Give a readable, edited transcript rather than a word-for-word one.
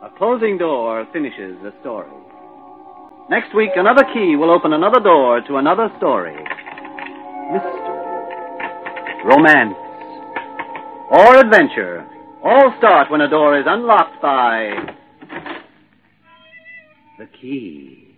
A closing door finishes the story. Next week, another key will open another door to another story. Mystery, romance, or adventure all start when a door is unlocked by the key.